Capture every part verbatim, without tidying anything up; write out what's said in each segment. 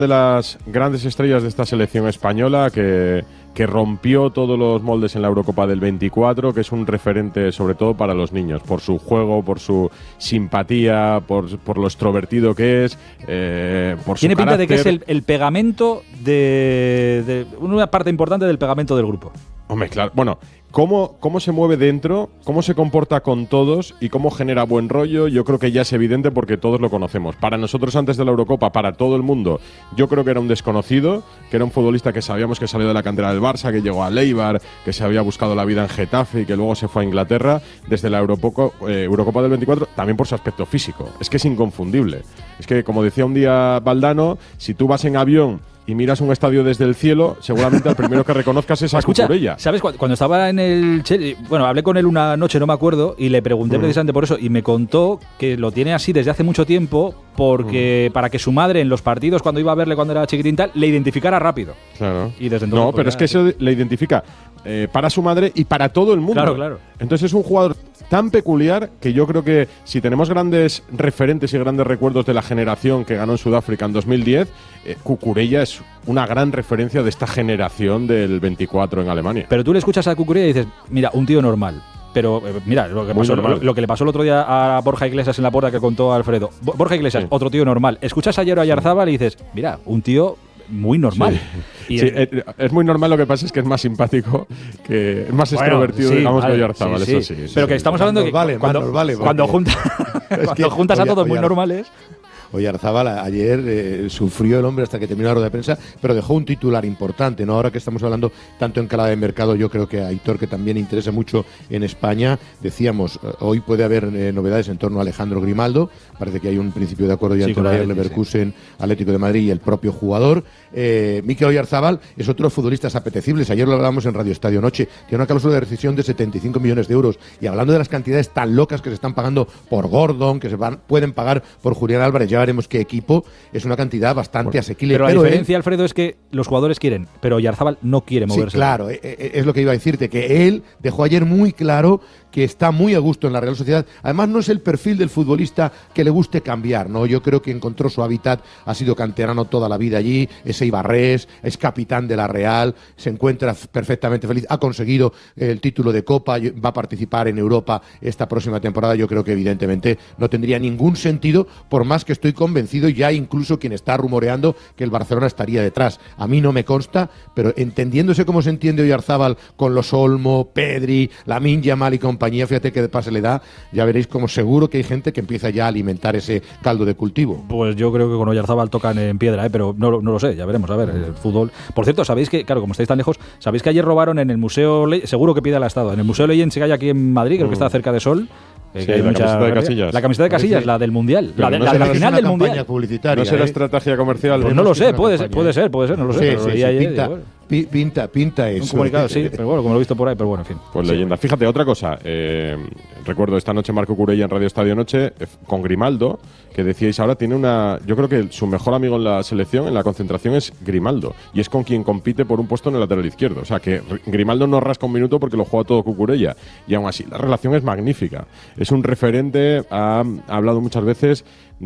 de las grandes estrellas de esta selección española que, que rompió todos los moldes en la Eurocopa del veinticuatro, que es un referente sobre todo para los niños, por su juego, por su simpatía, por, por lo extrovertido que es, eh, por su Tiene pinta carácter. de que es el, el pegamento de, de una parte importante del pegamento del grupo. Hombre, claro. Bueno, cómo, cómo se mueve dentro, cómo se comporta con todos y cómo genera buen rollo, yo creo que ya es evidente porque todos lo conocemos. Para nosotros antes de la Eurocopa, para todo el mundo, yo creo que era un desconocido, que era un futbolista que sabíamos que salió de la cantera del Barça, que llegó a Eibar, que se había buscado la vida en Getafe y que luego se fue a Inglaterra. Desde la Eurocopa, eh, Eurocopa del veinticuatro, también por su aspecto físico. Es que es inconfundible. Es que, como decía un día Valdano, si tú vas en avión y miras un estadio desde el cielo, seguramente al primero que reconozcas es a Escucha, Cucurella. ¿sabes? Cuando estaba en el Chelsea, bueno, hablé con él una noche, no me acuerdo, y le pregunté mm. precisamente por eso, y me contó que lo tiene así desde hace mucho tiempo, porque mm. para que su madre en los partidos, cuando iba a verle cuando era chiquitín tal, le identificara rápido. Claro. Y desde entonces, no, pues, pero es que eso le identifica eh, para su madre y para todo el mundo. Claro, claro. Entonces es un jugador tan peculiar que yo creo que si tenemos grandes referentes y grandes recuerdos de la generación que ganó en Sudáfrica en dos mil diez, eh, Cucurella es una gran referencia de esta generación del veinticuatro en Alemania. Pero tú le escuchas a Cucurella y dices, mira, un tío normal. Pero eh, mira, lo que, pasó, lo, lo que le pasó el otro día a Borja Iglesias en la puerta que contó Alfredo. Borja Iglesias, sí. Otro tío normal. Escuchas ayer a Oyarzábal y dices, mira, un tío muy normal. Sí, y sí el, es, es muy normal, lo que pasa es que es más simpático, que es más bueno, extrovertido, sí, digamos, vale, que Oyarzábal, sí, eso sí. sí. sí Pero sí, que estamos sí. hablando de que vale, cuando, vale, cuando, junta, cuando que, juntas a todos muy normales… Oyarzábal ayer eh, sufrió el hombre hasta que terminó la rueda de prensa, pero dejó un titular importante, ¿no? Ahora que estamos hablando tanto en calidad de mercado, yo creo que a Aitor, que también interesa mucho en España, decíamos, eh, hoy puede haber eh, novedades en torno a Alejandro Grimaldo, parece que hay un principio de acuerdo ya sí, entre Bayer Leverkusen, sí. Atlético de Madrid y el propio jugador. Eh, Mikel Oyarzábal es otro de los futbolistas apetecibles, ayer lo hablábamos en Radio Estadio Noche, tiene una cláusula de rescisión de setenta y cinco millones de euros, y hablando de las cantidades tan locas que se están pagando por Gordon, que se van, pueden pagar por Julián Álvarez, ya veremos qué equipo, es una cantidad bastante bueno, asequible. Pero la pero diferencia, él, Alfredo, es que los jugadores quieren, pero Oyarzábal no quiere moverse. Sí, claro, es lo que iba a decirte, que él dejó ayer muy claro que está muy a gusto en la Real Sociedad. Además, no es el perfil del futbolista que le guste cambiar, ¿no? Yo creo que encontró su hábitat, ha sido canterano toda la vida allí, es eibarrés, es capitán de la Real, se encuentra perfectamente feliz, ha conseguido el título de Copa, va a participar en Europa esta próxima temporada. Yo creo que evidentemente no tendría ningún sentido, por más que estoy convencido, ya incluso quien está rumoreando que el Barcelona estaría detrás. A mí no me consta, pero entendiéndose cómo se entiende Oyarzábal con los Olmo, Pedri, Lamine Yamal y compañía, fíjate qué pase le da, ya veréis como seguro que hay gente que empieza ya a alimentar ese caldo de cultivo. Pues yo creo que con Oyarzábal tocan en piedra, ¿eh? Pero no, no lo sé, ya veremos, a ver, el fútbol. Por cierto, sabéis que, claro, como estáis tan lejos, sabéis que ayer robaron en el Museo, Le- seguro que pide al Estado, en el Museo Legends que hay aquí en Madrid, creo que está cerca de Sol. Sí, la camiseta de Casillas. La camiseta de Casillas, la del Mundial. La de no la, de la será final del Mundial. Publicitaria, no será ¿eh? estrategia comercial. Pues no lo sé, puede ser, puede ser, puede ser, no lo sé. Sí, Pero sí, sí, ayer, pinta, bueno. pi, pinta, pinta eso. Un comunicado, sí, pero bueno, como lo he visto por ahí, pero bueno, en fin. Pues sí. leyenda. Fíjate, otra cosa. Eh, recuerdo esta noche Marco Cucurella en Radio Estadio Noche eh, con Grimaldo, que decíais ahora, tiene una… Yo creo que su mejor amigo en la selección, en la concentración, es Grimaldo. Y es con quien compite por un puesto en el lateral izquierdo. O sea, que Grimaldo no rasca un minuto porque lo juega todo Cucurella. Y aún así, la relación es magnífica. Es un referente, ha, ha hablado muchas veces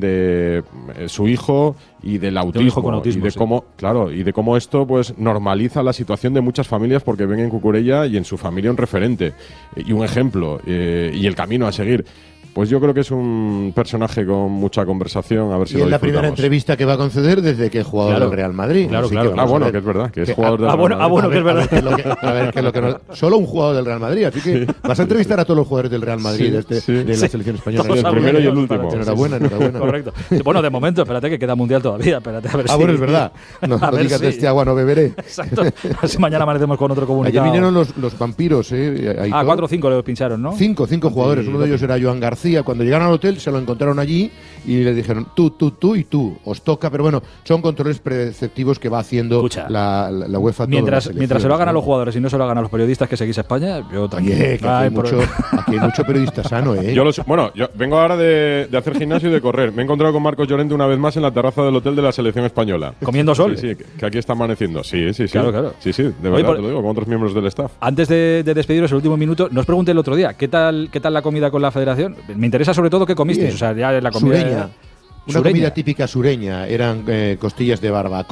de eh, su hijo y del autismo, de hijo con autismo y de sí. cómo, claro, y de cómo esto pues normaliza la situación de muchas familias porque ven en Cucurella y en su familia un referente eh, y un ejemplo eh, y el camino a seguir. Pues yo creo que es un personaje con mucha conversación, a ver si y lo es la primera disfrutamos. entrevista que va a conceder desde que es jugador claro, del Real Madrid. Claro, Así claro. que Ah, bueno, ver, que es verdad, que es que, jugador del ah, Real bueno, Madrid. ah, bueno, que es verdad. A ver, qué es lo que, a ver qué es lo que no, solo un jugador del Real Madrid, así que sí. Vas a entrevistar a todos los jugadores del Real Madrid, sí, de, este, sí. de la Sí. selección española. Sí, el primero y el último. Enhorabuena, enhorabuena. Correcto. Bueno, de momento, espérate que queda Mundial todavía. Espérate, a ver ah, si… bueno, es verdad. No, no digas de si. este agua no beberé. Exacto. A ver si mañana amanecemos con otro comunicado. Ayer vinieron los, los vampiros, ¿eh? Ahí ah, todo. cuatro o cinco le pincharon, ¿no? Cinco, cinco jugadores. Sí, Uno de ellos era Joan García. Cuando llegaron al hotel se lo encontraron allí y le dijeron tú, tú, tú y tú. Os toca, pero bueno, son controles preceptivos que va haciendo Escucha, la, la, la UEFA. Mientras, todas mientras se lo hagan ¿no? a los jugadores y no se lo hagan a los periodistas que seguís a España, yo también. Oye, que aquí, hay mucho, aquí hay mucho periodista sano, ¿eh? Yo lo sé, bueno, yo vengo ahora de, de hacer gimnasio y de correr. Me he encontrado con Marcos Llorente una vez más en la terraza del hotel de la selección española. Comiendo sol. Sí, sí, que, que aquí está amaneciendo. Sí, sí, sí. Claro, claro. Sí, sí, de verdad, Oye, por, te lo digo, con otros miembros del staff. Antes de, de despediros el último minuto, nos pregunté el otro día, ¿qué tal, qué tal la comida con la federación? Me interesa sobre todo qué comisteis. Bien. O sea, ya la comida… Sureña. Una sureña. comida típica sureña. Eran eh, costillas de barbacoa.